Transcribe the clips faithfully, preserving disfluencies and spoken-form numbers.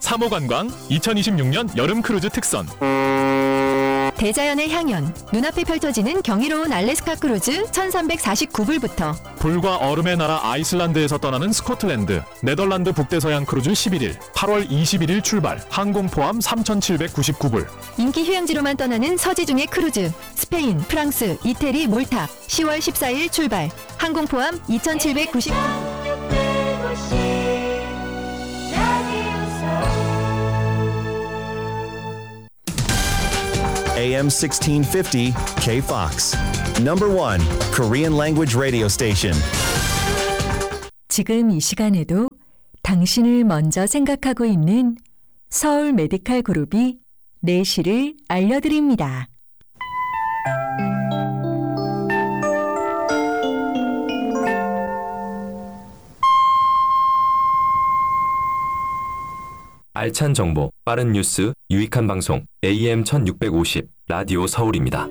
삼 호 관광 이천이십육 년 여름 크루즈 특선. 대자연의 향연, 눈앞에 펼쳐지는 경이로운 알래스카 크루즈 천삼백사십구 불부터 불과 얼음의 나라 아이슬란드에서 떠나는 스코틀랜드, 네덜란드 북대서양 크루즈 십일 일, 팔월 이십일일 출발, 항공 포함 삼천칠백구십구 불. 인기 휴양지로만 떠나는 서지중의 크루즈, 스페인, 프랑스, 이태리, 몰타, 시월 십사일 출발, 항공 포함 이천칠백구십 불. 에이엠 sixteen fifty K-Fox. Number one Korean language radio station. 지금 이 시간에도 당신을 먼저 생각하고 있는 서울 메디칼 그룹이 내시를 알려드립니다. 알찬 정보, 빠른 뉴스, 유익한 방송 에이엠 천육백오십 라디오 서울입니다.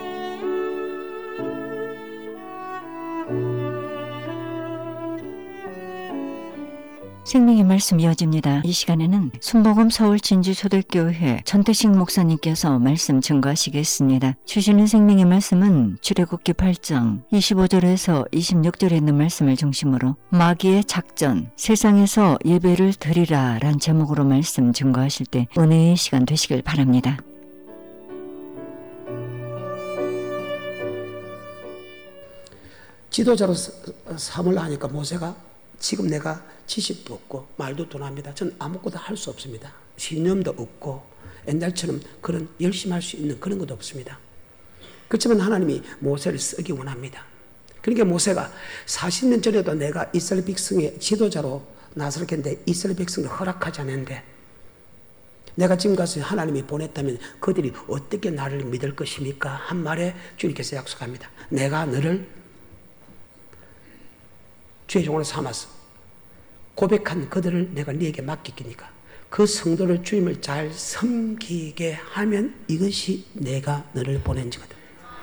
생명의 말씀 이어집니다. 이 시간에는 순복음 서울 진주초대교회 전태식 목사님께서 말씀 증거하시겠습니다. 주시는 생명의 말씀은 출애굽기 팔 장 이십오 절에서 이십육 절에 있는 말씀을 중심으로 마귀의 작전, 세상에서 예배를 드리라 란 제목으로 말씀 증거하실 때 은혜의 시간 되시길 바랍니다. 지도자로 삼을 하니까 모세가 지금 내가 지식도 없고 말도 둔합니다. 저는 아무것도 할 수 없습니다. 신념도 없고 옛날처럼 그런 열심히 할 수 있는 그런 것도 없습니다. 그렇지만 하나님이 모세를 쓰기 원합니다. 그러니까 모세가 사십 년 전에도 내가 이스라엘 백성의 지도자로 나서겠는데 이스라엘 백성을 허락하지 않았는데 내가 지금 가서 하나님이 보냈다면 그들이 어떻게 나를 믿을 것입니까? 한 말에 주님께서 약속합니다. 내가 너를 주의 종으로 삼아서 고백한 그들을 내가 네게 맡기니까 그 성도를 주님을 잘 섬기게 하면 이것이 내가 너를 보낸 거다.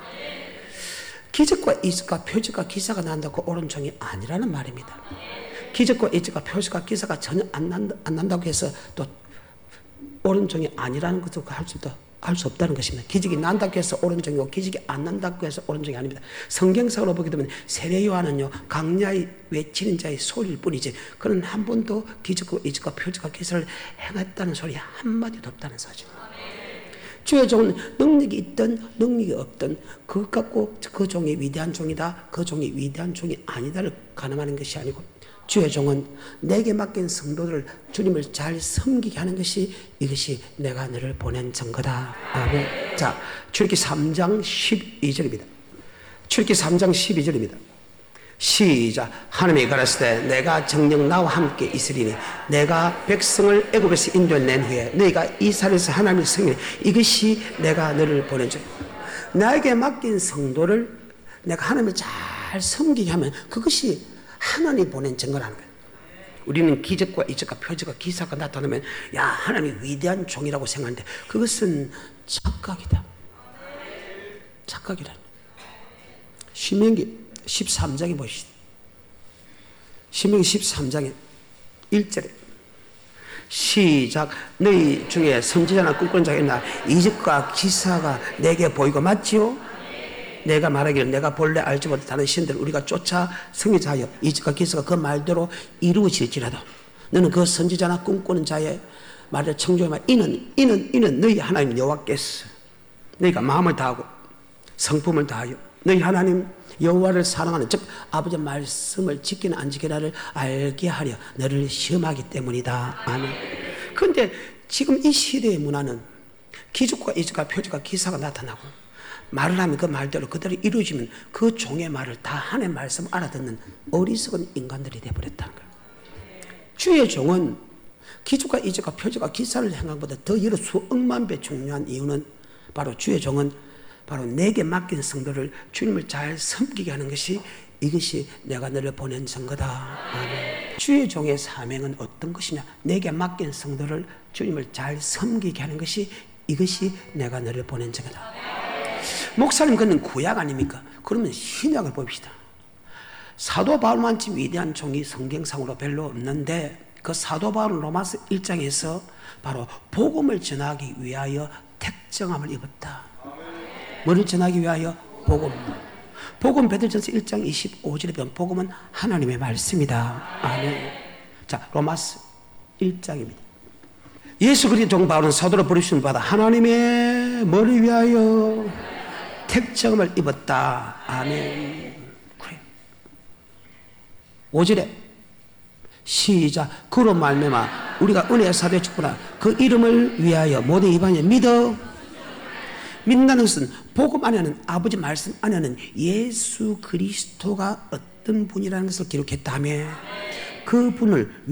기적과 이적과 표적과 기사가 난다고 옳은 종이 아니라는 말입니다. 기적과 이적과 표적과 기사가 전혀 안, 난다, 안 난다고 해서 또 옳은 종이 아니라는 것도 할 수 없다. 할 수 없다는 것입니다. 기적이 난다고 해서 옳은 종이고 기적이 안 난다고 해서 옳은 종이 아닙니다. 성경상으로 보게 되면 세례 요한은요 강야에 외치는 자의 소리일 뿐이지 그는 한 번도 기적과 이적과 표적과 기사를 행했다는 소리 한마디도 없다는 사실. 주의 종은 능력이 있든 능력이 없든 그것 갖고 그 종이 위대한 종이다 그 종이 위대한 종이 아니다를 가늠하는 것이 아니고 주의 종은 내게 맡긴 성도들을 주님을 잘 섬기게 하는 것이 이것이 내가 너를 보낸 증거다. 아멘. 자, 출애굽기 삼 장 십이 절입니다. 출애굽기 삼 장 십이 절입니다. 시작. 하나님이 가라사대 내가 정녕 나와 함께 있으리니 내가 백성을 애굽에서 인도낸 후에 너희가 이스라엘에서 하나님을 섬기니 이것이 내가 너를 보낸 줄. 나에게 맡긴 성도를 내가 하나님을 잘 섬기게 하면 그것이 하나님이 보낸 증거라는 거예요. 우리는 기적과 이적과 표적과 기사가 나타나면 야 하나님이 위대한 종이라고 생각하는데 그것은 착각이다. 착각이다. 신명기 십삼 장에 보시죠. 신명기 십삼 장에 일 절에 시작. 너희 중에 선지자나 꿈꾸는 자가 있나 이적과 기사가 내게 보이고 맞지요? 내가 말하기를 내가 본래 알지 못하는 신들을 우리가 쫓아 승리자하여 이적과 기사가 그 말대로 이루어질지라도 너는 그 선지자나 꿈꾸는 자의 말을 청종하면 이는 이는 이는 너희 하나님 여호와께서 너희가 마음을 다하고 성품을 다하여 너희 하나님 여호와를 사랑하는 즉 아버지 말씀을 지키는 안 지키나를 알게 하려 너를 시험하기 때문이다. 아멘. 그런데 지금 이 시대의 문화는 기적과 이적과 표적과 기사가 나타나고 말을 하면 그 말대로 그대로 이루어지면 그 종의 말을 다 하나님의 말씀 알아듣는 어리석은 인간들이 되어버렸다는 거예요. 주의 종은 기적과 이적과 표적과 기사를 행한 것보다 더 여러 수억만 배 중요한 이유는 바로 주의 종은 바로 내게 맡긴 성도를 주님을 잘 섬기게 하는 것이 이것이 내가 너를 보낸 증거다. 아멘. 주의 종의 사명은 어떤 것이냐? 내게 맡긴 성도를 주님을 잘 섬기게 하는 것이 이것이 내가 너를 보낸 증거다. 목사님 그는 구약 아닙니까? 그러면 신약을 봅시다. 사도 바울만치 위대한 종이 성경상으로 별로 없는데 그 사도 바울은 로마서 일 장에서 바로 복음을 전하기 위하여 택정함을 입었다. 뭐를 전하기 위하여? 복음. 복음 베드로전서 일 장 이십오 절에 보면 복음은 하나님의 말씀이다. 아멘. 자, 로마서 일 장입니다. 예수 그리스도 종 바울은 사도로 부르심을 받아 하나님의 뭐를 위하여 택정함을 입었다. 아멘. 그래. 오 절에 시작. 그로 말미암아 우리가 은혜의 사도에 축복하나 그 이름을 위하여 모든 이방인을 믿어. 믿는다는 것은 복음 안에는, 아버지 말씀 안에는 예수 그리스도가 어떤 분이라는 것을 기록했다며 그 분을